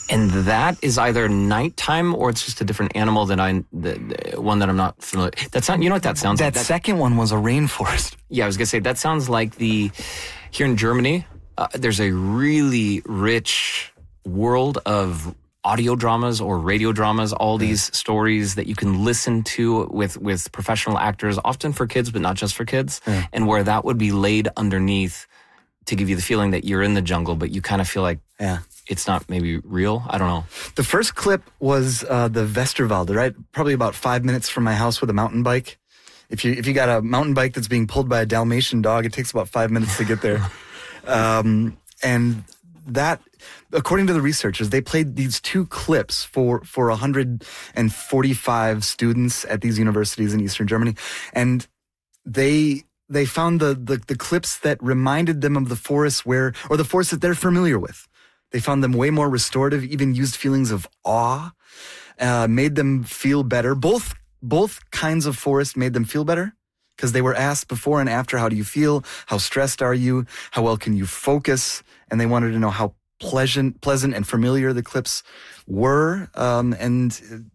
And that is either nighttime or it's just a different animal one that I'm not familiar. That's not. You know what that sounds like? That second one was a rainforest. Yeah, I was gonna say that sounds like here in Germany. There's a really rich world of audio dramas or radio dramas, all these stories that you can listen to with professional actors, often for kids, but not just for kids, and where that would be laid underneath to give you the feeling that you're in the jungle, but you kind of feel like it's not maybe real. I don't know. The first clip was the Westerwalde, right? Probably about 5 minutes from my house with a mountain bike. If you got a mountain bike that's being pulled by a Dalmatian dog, it takes about 5 minutes to get there. And that, according to the researchers, they played these two clips for 145 students at these universities in Eastern Germany. And they found the clips that reminded them of the forests the forests that they're familiar with. They found them way more restorative, even used feelings of awe, made them feel better. Both kinds of forest made them feel better because they were asked before and after, how do you feel? How stressed are you? How well can you focus? And they wanted to know how pleasant and familiar the clips were. And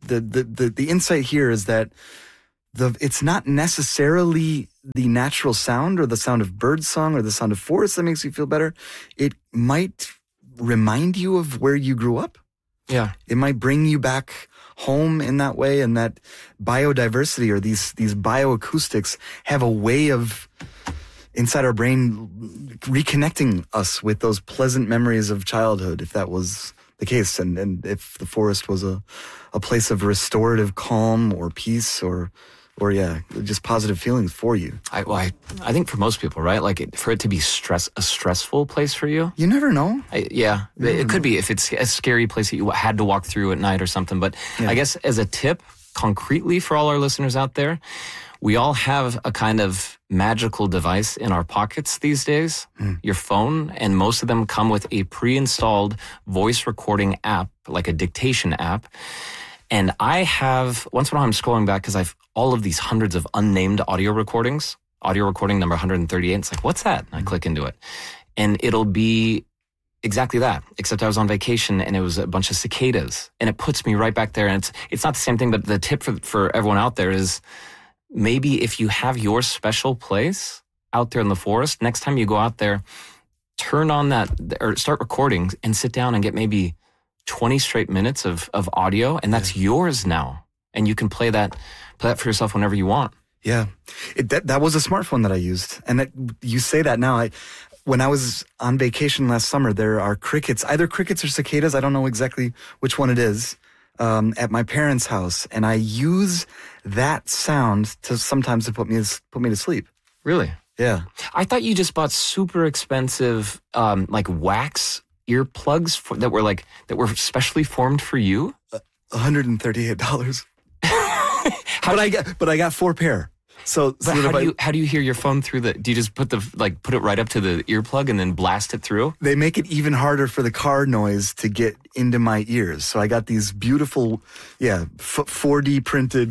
the insight here is that it's not necessarily the natural sound or the sound of birdsong or the sound of forest that makes you feel better. It might remind you of where you grew up. Yeah. It might bring you back home in that way, and that biodiversity or these bioacoustics have a way of, inside our brain, reconnecting us with those pleasant memories of childhood, if that was the case, and if the forest was a place of restorative calm or peace or just positive feelings for you. I think for most people, right? Like for it to be a stressful place for you. You never know. It could be if it's a scary place that you had to walk through at night or something. But I guess as a tip, concretely for all our listeners out there, we all have a kind of magical device in our pockets these days, your phone, and most of them come with a pre-installed voice recording app, like a dictation app. And I have, once in a while I'm scrolling back because I've all of these hundreds of unnamed audio recordings, audio recording number 138. It's like, what's that? And I click into it. And it'll be exactly that, except I was on vacation and it was a bunch of cicadas. And it puts me right back there. And it's not the same thing, but the tip for everyone out there is maybe if you have your special place out there in the forest, next time you go out there, turn on that or start recording and sit down and get maybe 20 straight minutes of audio, and that's yours now. And you can play that for yourself whenever you want. Yeah. That was a smartphone that I used. And you say that now. When I was on vacation last summer, there are crickets, either crickets or cicadas. I don't know exactly which one it is, at my parents' house. And I use that sound sometimes to put me to sleep. Really? Yeah. I thought you just bought super expensive, like wax earplugs that were specially formed for you. $138. But I got 4 pair. So how do you hear your phone through do you just put it right up to the earplug and then blast it through? They make it even harder for the car noise to get into my ears. So I got these beautiful, 4D printed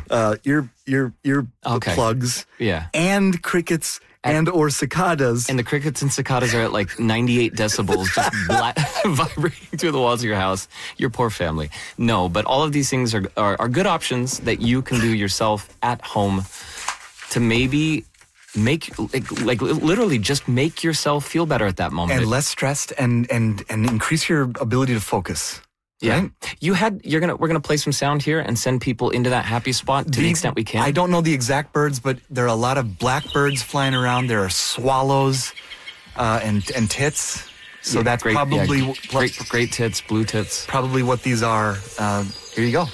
ear plugs. Yeah. And crickets or cicadas. And the crickets and cicadas are at like 98 decibels, just vibrating through the walls of your house. Your poor family. No, but all of these things are good options that you can do yourself at home to maybe make, like literally just make yourself feel better at that moment. And less stressed and increase your ability to focus. Yeah. Right? We're gonna play some sound here and send people into that happy spot to the extent we can. I don't know the exact birds, but there are a lot of blackbirds flying around. There are swallows and tits. So that's great, probably great tits, blue tits. Probably what these are. Here you go.